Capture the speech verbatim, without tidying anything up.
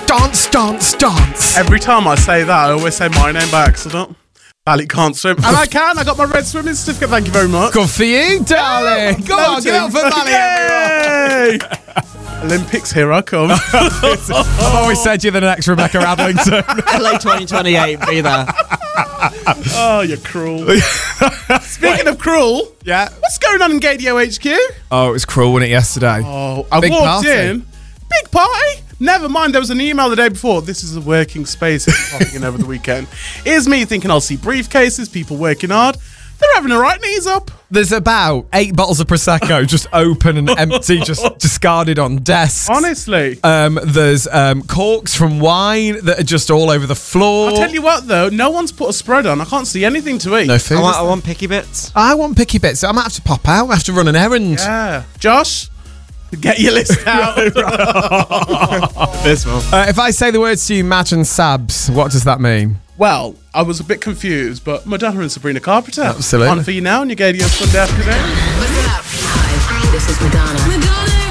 Dance, dance, dance. Every time I say that, I always say my name by accident. Valley can't swim. And I can. I got my red swimming certificate. Thank you very much. Good for you, darling. Go on, give it up for Valley, everyone. Yay! Olympics, here I come. I've always said you're the next Rebecca Adlington. L A twenty twenty-eight, be there. Oh, you're cruel. Speaking of cruel, Yeah. what's going on in Gadio H Q? Oh, it was cruel, wasn't it, yesterday? Oh, I Big walked party. in. Big party. Never mind, there was an email the day before. This is a working space. It's popping in over the weekend. Here's me thinking I'll see briefcases, people working hard. They're having a right knees up. There's about eight bottles of Prosecco just open and empty, just discarded on desks. Honestly. Um, there's um, corks from wine that are just all over the floor. I'll tell you what, though. No one's put a spread on. I can't see anything to eat. No food. I want, is I there? want picky bits. I want picky bits. I might have to pop out. I have to run an errand. Yeah. Josh, get your list out. This one. Uh, if I say the words to you, Madge and Sabs, what does that mean? Well, I was a bit confused, but Madonna and Sabrina Carpenter. Absolutely. On for you now on your Gadio Sunday afternoon. What's up? Hi, this is Madonna. Madonna